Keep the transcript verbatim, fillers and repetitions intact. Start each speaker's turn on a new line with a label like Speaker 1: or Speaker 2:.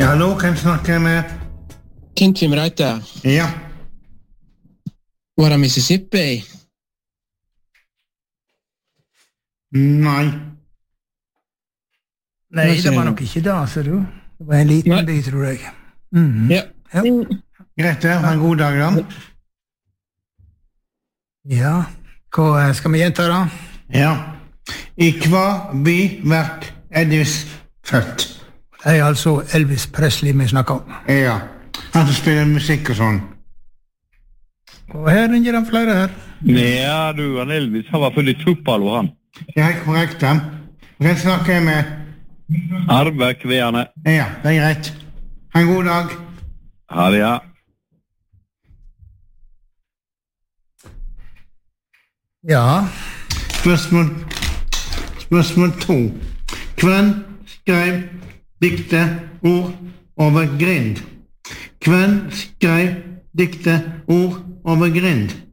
Speaker 1: Hallo, hvem snakker jeg med?
Speaker 2: Tintvim Reite.
Speaker 1: Ja.
Speaker 2: Var det Mississippi?
Speaker 1: Nei.
Speaker 3: Nei, det var nok ikke det, ser du. Det var en liten
Speaker 2: Nei.
Speaker 3: by, tror jeg. Mhm.
Speaker 2: Ja.
Speaker 3: Ja.
Speaker 1: Greit det, ha en god dag da.
Speaker 3: Ja, hva skal vi gjenta da?
Speaker 1: Ja. I hva by vært Elvis født?
Speaker 3: Det er altså Elvis Presley vi snakker om.
Speaker 1: Ja. Han som spiller musikk og sånn.
Speaker 3: Og her ringer han flere her.
Speaker 4: Ja, du, han Elvis, han var født i Tuppalo, han.
Speaker 1: Det er korrekt da. Hvem snakker jeg med?
Speaker 4: Arve Kveane.
Speaker 1: Ja, det er greit. Ha en god dag.
Speaker 4: Ha det, ja.
Speaker 3: Ja,
Speaker 1: Spørsmål, spørsmål to. Hvem skrev dikte ord over grind? Hvem skrev dikte ord over grind?